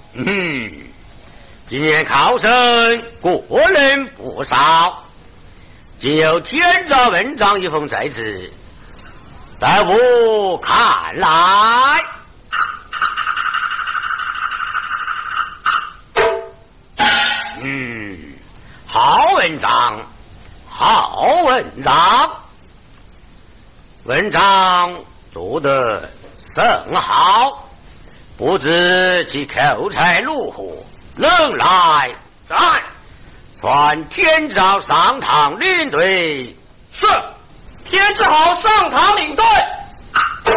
今年考生过人不少，仅有天照文章一封在此，待我看来。好文章，好文章，文章做得甚好，不知其口才如何，能来在传天照上堂领队。 是，天之好上堂领队。